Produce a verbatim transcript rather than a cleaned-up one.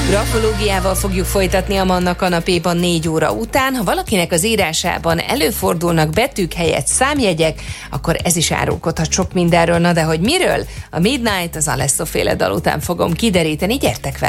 Grafológiával fogjuk folytatni a Manna kanapéban négy óra után. Ha valakinek az írásában előfordulnak betűk helyett számjegyek, akkor ez is árulkodhat sok mindenről. Na de hogy miről? A Midnight, az Alesso féle dal után fogom kideríteni. Gyertek velem!